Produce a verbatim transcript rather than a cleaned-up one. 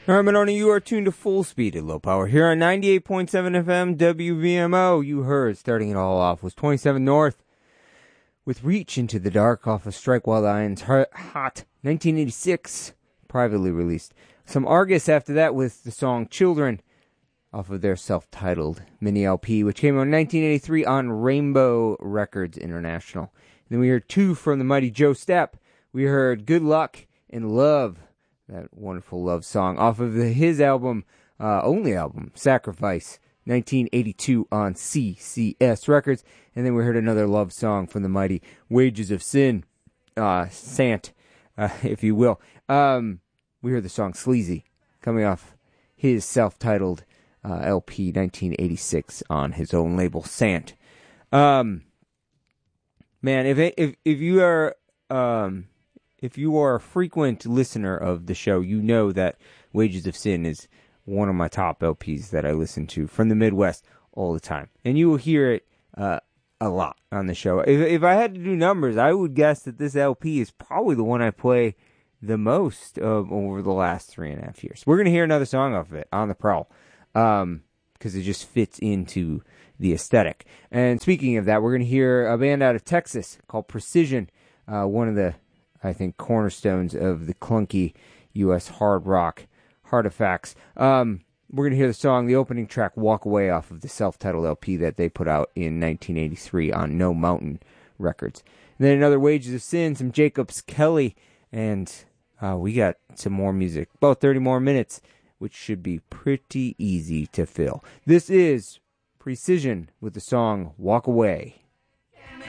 All right, Monona, you are tuned to Full Speed at Low Power here on ninety-eight point seven F M W V M O. You heard, starting it all off, was twenty-seven North with Reach Into the Dark off of Strike While the Iron's Hot, nineteen eighty-six, privately released. Some Argus after that with the song Children off of their self-titled mini L P, which came out in nineteen eighty-three on Rainbow Records International. And then we heard two from the mighty Joe Stepp. We heard Good Luck and Love, that wonderful love song, off of the, his album, uh, only album, Sacrifice, nineteen eighty-two on C C S Records. And then we heard another love song from the mighty Wages of Sin, uh, Sant, uh, if you will. Um, we heard the song Sleazy, coming off his self-titled uh, L P, nineteen eighty-six, on his own label, Sant. Um, man, if if if you are um. If you are a frequent listener of the show, you know that Wages of Sin is one of my top L Ps that I listen to from the Midwest all the time. And you will hear it uh, a lot on the show. If, if I had to do numbers, I would guess that this L P is probably the one I play the most of over the last three and a half years. We're going to hear another song off of it, On the Prowl, um, because it just fits into the aesthetic. And speaking of that, we're going to hear a band out of Texas called Precision, uh, one of the I think, cornerstones of the clunky U S hard rock artifacts. Um, we're going to hear the song, the opening track, Walk Away, off of the self-titled L P that they put out in nineteen eighty-three on No Mountain Records. And then another Wages of Sin, some Jacobs Kelly, and uh, we got some more music. About thirty more minutes, which should be pretty easy to fill. This is Precision with the song Walk Away.